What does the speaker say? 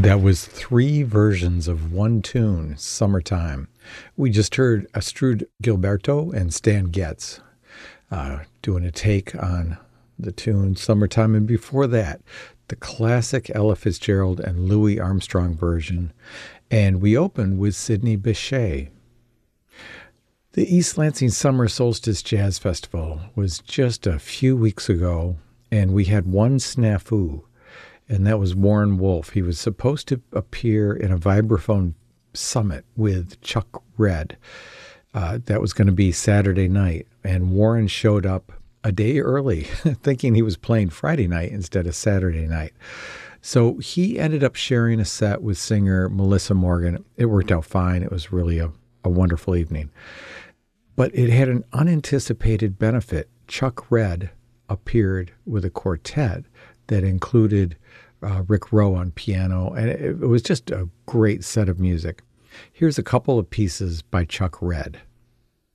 That was three versions of one tune, Summertime. We just heard Astrud Gilberto and Stan Getz doing a take on the tune Summertime. And before that, the classic Ella Fitzgerald and Louis Armstrong version. And we opened with Sidney Bechet. The East Lansing Summer Solstice Jazz Festival was just a few weeks ago, and we had one snafu, and that was Warren Wolf. He was supposed to appear in a vibraphone summit with Chuck Red. That was going to be Saturday night, and Warren showed up a day early, thinking he was playing Friday night instead of Saturday night. So he ended up sharing a set with singer Melissa Morgan. It worked out fine. It was really a wonderful evening. But it had an unanticipated benefit. Chuck Red appeared with a quartet that included Rick Rowe on piano, and it was just a great set of music. Here's a couple of pieces by Chuck Red.